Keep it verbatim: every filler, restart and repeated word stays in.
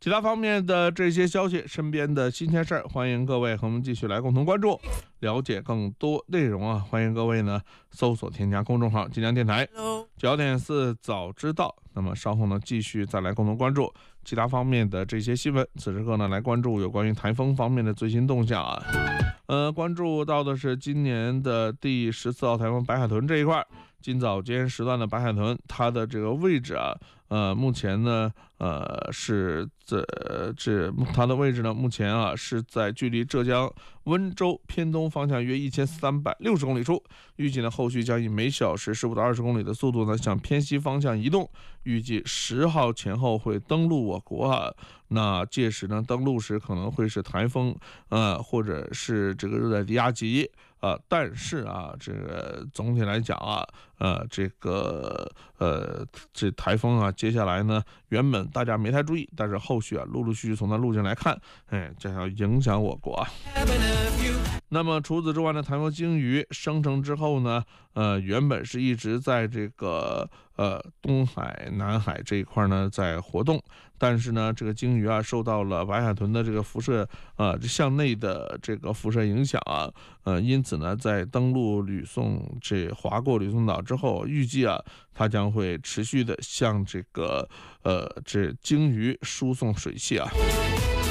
其他方面的这些消息，身边的新鲜事儿，欢迎各位和我们继续来共同关注，了解更多内容啊！欢迎各位呢搜索添加公众号“晋江电台”九点四早知道。那么稍后呢，继续再来共同关注其他方面的这些新闻。此时刻呢，来关注有关于台风方面的最新动向啊。呃，关注到的是今年的第十四号台风白海豚这一块。今早间时段的白海豚，它的这个位置啊，呃，目前呢，呃，是这这它的位置呢，目前啊是在距离浙江温州偏东方向约一千三百六十公里处。预计呢，后续将以每小时十五到二十公里的速度呢，向偏西方向移动。预计十号前后会登陆我国啊。那届时呢，登陆时可能会是台风，呃，或者是这个热带低压级。呃，但是啊，这个总体来讲啊，呃，这个呃，这台风啊，接下来呢，原本大家没太注意，但是后续啊，陆陆续续从它路径来看，哎，将要影响我国啊。那么除此之外呢，台风鲸鱼生成之后呢，呃，原本是一直在这个呃东海、南海这一块呢在活动，但是呢，这个鲸鱼啊受到了白海豚的这个辐射呃向内的这个辐射影响啊，呃，因此呢，在登陆吕宋这划过吕宋岛之后，预计啊，它将会持续的向这个呃这鲸鱼输送水汽啊。